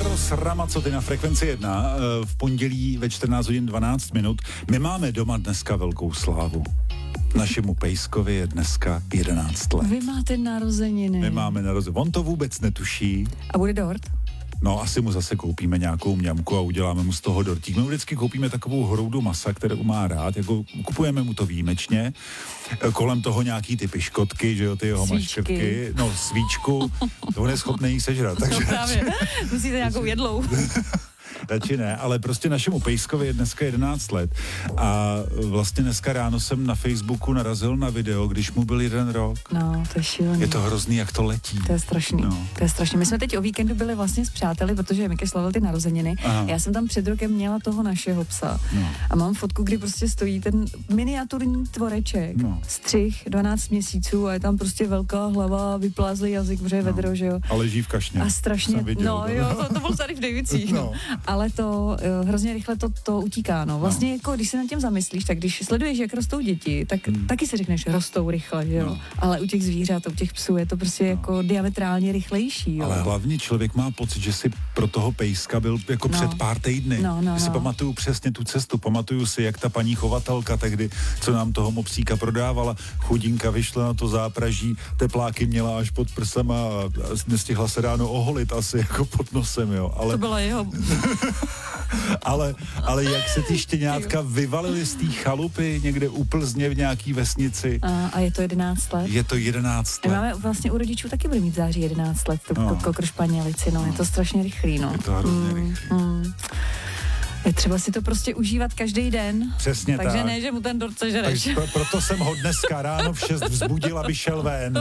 Eros Ramazzotti na Frekvenci 1 v pondělí ve 14 hodin 12 minut. My máme doma dneska velkou slávu. Našemu Pejskovi je dneska 11 let. Vy máte narozeniny. My máme narozeniny. On to vůbec netuší. A bude dort? No, asi mu zase koupíme nějakou mňamku a uděláme mu z toho dortík. My mu vždycky koupíme takovou hroudu masa, kterou má rád, jako kupujeme mu to výjimečně. Kolem toho nějaký ty piškotky, že jo, ty jeho maškrtky. No, svíčku, to on je schopný jí sežrat. Takže... No právě, musíte nějakou jedlou. Radši ne, ale prostě našemu Pejskovi je dneska 11 let a vlastně dneska ráno jsem na Facebooku narazil na video, když mu byl 1 rok. No, to je šílený. Je to hrozný, jak to letí. To je strašný, to je strašný. My jsme teď o víkendu byli vlastně s přáteli, protože Miky slavil ty narozeniny. Aha. Já jsem tam před rokem měla toho našeho psa. No. A mám fotku, kdy prostě stojí ten miniaturní tvoreček, střih, 12 měsíců a je tam prostě velká hlava, vyplázlý jazyk, protože je vedro, že jo. A leží v kašně. A strašně, to bylo tady v Dejvicích, Ale to hrozně rychle to utíká, Vlastně jako, když se nad tím zamyslíš, tak když sleduješ, jak rostou děti, tak taky si řekneš, rostou rychle, že jo. Ale u těch zvířat, u těch psů je to prostě jako diametrálně rychlejší, jo. Ale hlavně člověk má pocit, že si pro toho Pejska byl jako před pár týdny. Já si pamatuju přesně tu cestu, pamatuju si, jak ta paní chovatelka tehdy, co nám toho mopsíka prodávala, chudinka vyšla na to zápraží, tepláky měla až pod prsem a nestihla se ráno oholit asi jako pod nosem, jo. Ale... To byla jeho... ale jak se ty štěňátka vyvalily z té chalupy někde u Plzně v nějaký vesnici. A je to 11 let? Je to 11 let. Máme vlastně u rodičů taky bude mít září 11 let, to kokr španělici, je to strašně rychlý, Je to hrozně rychlý. Je třeba si to prostě užívat každý den. Přesně tak. Takže ne, že mu ten dort sežereš. Proto jsem ho dneska ráno v 6 vzbudil, aby šel ven.